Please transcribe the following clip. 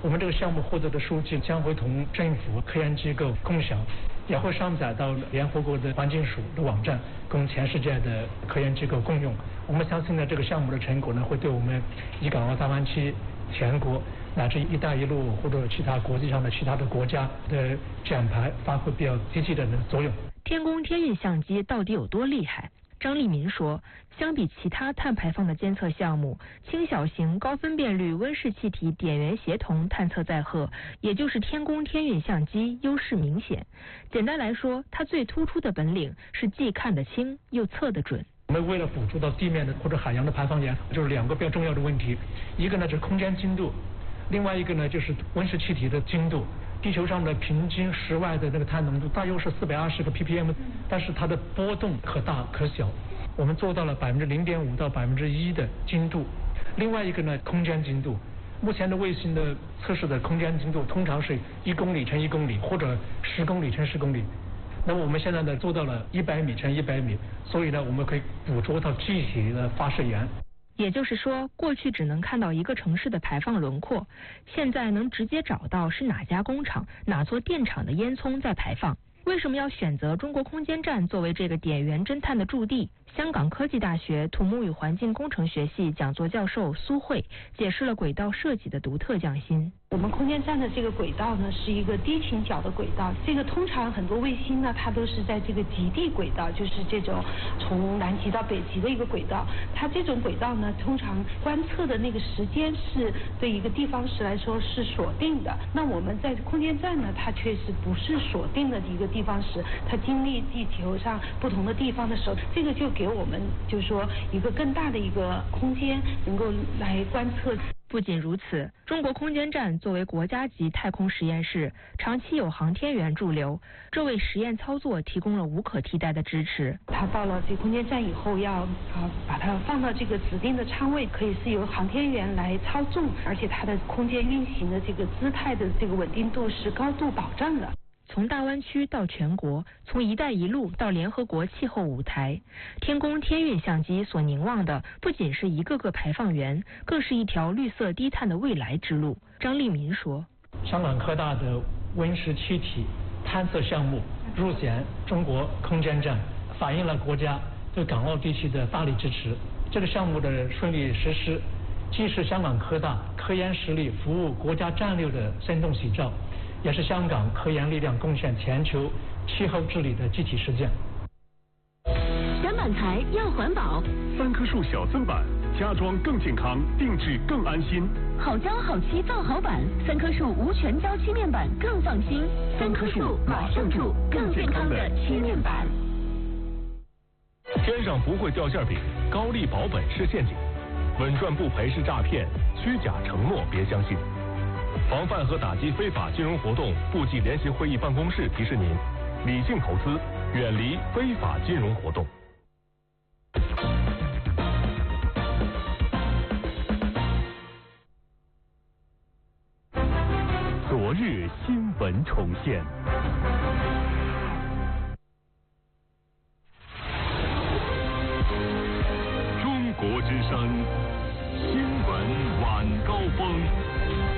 我们这个项目获得的数据将会同政府、科研机构共享，也会上载到联合国的环境署的网站，供全世界的科研机构共用。我们相信呢，这个项目的成果呢，会对我们粤港澳大湾区全国乃至一带一路或者其他国际上的其他的国家的减排发挥比较积极的作用。 天宫天运相机到底有多厉害？张立民说，相比其他碳排放的监测项目，轻小型高分辨率温室气体点源协同探测载荷，也就是天宫天运相机优势明显。简单来说，它最突出的本领是既看得清又测得准。 我们为了捕捉到地面的或者海洋的排放源，就是2个比较重要的问题，一个呢就是空间精度，另外一个呢就是温室气体的精度。地球上的平均室外的那个碳浓度大约是420个 ppm， 但是它的波动可大可小。我们做到了0.5%到1%的精度。另外一个呢，空间精度。目前的卫星的测试的空间精度通常是1公里乘1公里或者10公里乘10公里。那么我们现在呢做到了100米乘100米，所以呢我们可以捕捉到具体的发射源。 也就是说，过去只能看到一个城市的排放轮廓，现在能直接找到是哪家工厂、哪座电厂的烟囱在排放。为什么要选择中国空间站作为这个点源侦探的驻地？香港科技大学土木与环境工程学系讲座教授苏慧解释了轨道设计的独特匠心。 我们空间站的这个轨道呢，是一个低倾角的轨道。这个通常很多卫星呢，它都是在这个极地轨道，就是这种从南极到北极的一个轨道。它这种轨道呢，通常观测的那个时间是对一个地方时来说是锁定的。那我们在空间站呢，它确实不是锁定的一个地方时，它经历地球上不同的地方的时候，这个就给我们就是说一个更大的一个空间，能够来观测。 不仅如此，中国空间站作为国家级太空实验室，长期有航天员驻留，这为实验操作提供了无可替代的支持。 它到了这空间站以后，要把它放到这个指定的舱位，可以是由航天员来操纵，而且它的空间运行的这个姿态的这个稳定度是高度保障的。 从大湾区到全国，从一带一路到联合国气候舞台，天宫天运相机所凝望的不仅是一个个排放源，更是一条绿色低碳的未来之路。张立民说， 香港科大的温室气体探测项目入选中国空间站，反映了国家对港澳地区的大力支持。这个项目的顺利实施，既是香港科大科研实力服务国家战略的生动写照，也是香港科研力量贡献全球气候治理的具体实践。 选板材要环保，3棵树小增板，家装更健康，定制更安心。好胶好漆造好板，3棵树无全胶漆面板更放心。3棵树马上住更健康的漆面板。 天上不会掉馅饼，高利保本是陷阱，稳赚不赔是诈骗，虚假承诺别相信。防范和打击非法金融活动部际联席会议办公室提示您：理性投资，远离非法金融活动。 昨日新闻重现。